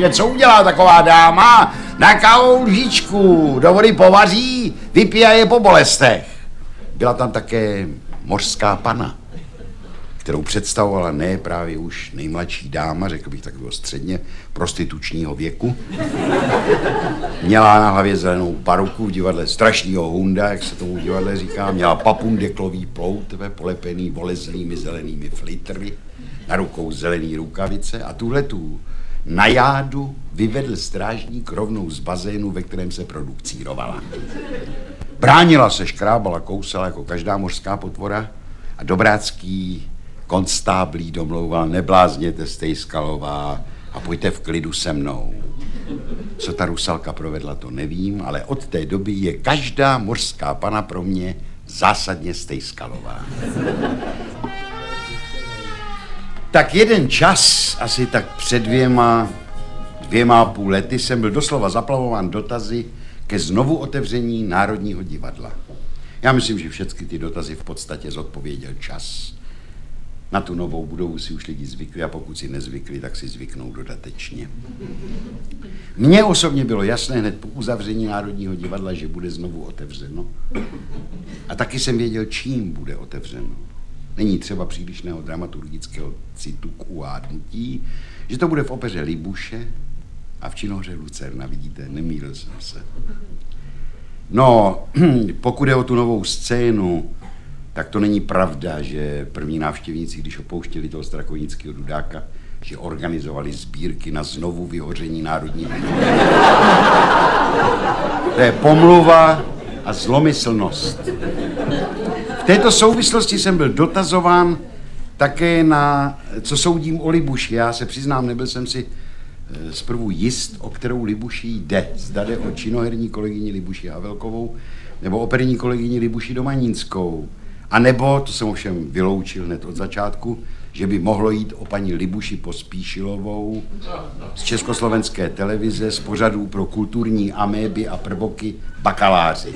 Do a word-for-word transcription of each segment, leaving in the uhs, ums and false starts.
že co udělá taková dáma? Na kávu lžičku, do vody povaří, vypije je po bolestech. Byla tam také mořská pana, kterou představovala ne právě už nejmladší dáma, řekl bych takového středně prostitučního věku. Měla na hlavě zelenou paruku v divadle Strašného hunda, jak se tomu divadle říká. Měla papundeklový ploutve polepený volezlými zelenými flitry, na rukou zelený rukavice a tuhletu najádu vyvedl strážník rovnou z bazénu, ve kterém se produkcírovala. Bránila se, škrábala, kousala jako každá mořská potvora a Dobrácký konstáblí domlouval, neblázněte, Stejskalová, a pojďte v klidu se mnou. Co ta Rusalka provedla, to nevím, ale od té doby je každá mořská pana pro mě zásadně Stejskalová. Tak jeden čas, asi tak před dvěma, dvěma a půl lety, jsem byl doslova zaplavován dotazy ke znovu otevření Národního divadla. Já myslím, že všechny ty dotazy v podstatě zodpověděl čas. Na tu novou budovu si už lidi zvykli a pokud si nezvykli, tak si zvyknou dodatečně. Mně osobně bylo jasné hned po uzavření Národního divadla, že bude znovu otevřeno. A taky jsem věděl, čím bude otevřeno. Není třeba přílišného dramaturgického citu k uhádnutí, že to bude v opeře Libuše a v činohře Lucerna, vidíte, nemýlil jsem se. No, pokud je o tu novou scénu, tak to není pravda, že první návštěvníci, když opouštěli toho Strakonického Dudáka, že organizovali sbírky na znovu vyhoření Národní divadla. To je pomluva a zlomyslnost. V této souvislosti jsem byl dotazován také na, co soudím o Libuši. Já se přiznám, nebyl jsem si zprvu jist, o kterou Libuši jde. Zda jde o činoherní kolegyni Libuši Havelkovou nebo operní kolegyni Libuši Domanínskou. A nebo, to jsem ovšem vyloučil hned od začátku, že by mohlo jít o paní Libuši Pospíšilovou z Československé televize z pořadů pro kulturní améby a prvoky Bakaláři.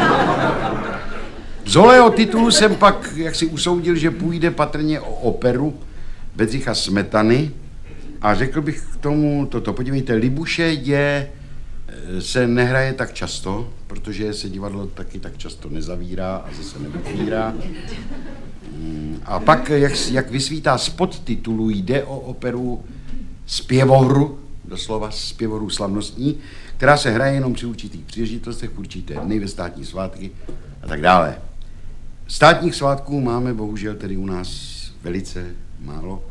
Z holého titulu jsem pak jaksi usoudil, že půjde patrně o operu Bedřicha Smetany a řekl bych k tomu toto. Podívejte, Libuše je, se nehraje tak často, protože se divadlo taky tak často nezavírá a zase neotvírá. A pak, jak, jak vysvítá z podtitulu, jde o operu Zpěvohru, doslova Zpěvohru slavnostní, která se hraje jenom při určitých příležitostech, určité dny, ve státní svátky a tak dále. Státních svátků máme bohužel tedy u nás velice málo,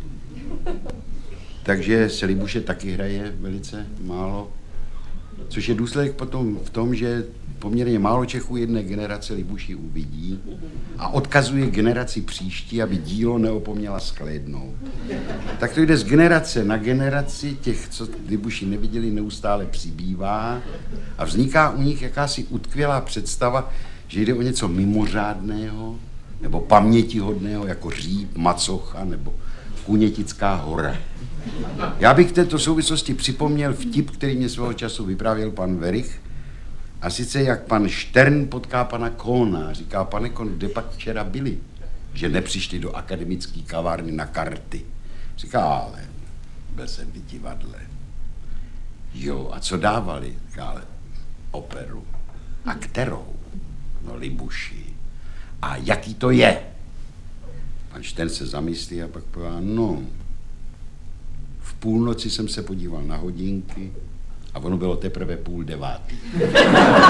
takže se Libuše taky hraje velice málo, což je důsledek potom v tom, že poměrně málo Čechů jedné generace Libuši uvidí a odkazuje generaci příští, aby dílo neopomněla shlédnout. Tak to jde z generace na generaci, těch, co Libuši neviděli, neustále přibývá a vzniká u nich jakási utkvělá představa, že jde o něco mimořádného nebo pamětihodného jako Říp, Macocha nebo Kunětická hora. Já bych v této souvislosti připomněl vtip, který mě svého času vyprávěl pan Werich, a sice jak pan Štern potká pana Kohna. Říká, pane Kohn, kde pak včera byli, že nepřišli do akademické kavárny na karty. Říká, ale byl jsem v divadle. Jo, a co dávali? Říká, ale operu. A kterou? No, Libuši. A jaký to je? Pan Štern se zamyslí a pak povídá, no, v půlnoci jsem se podíval na hodinky a ono bylo teprve půl devátý.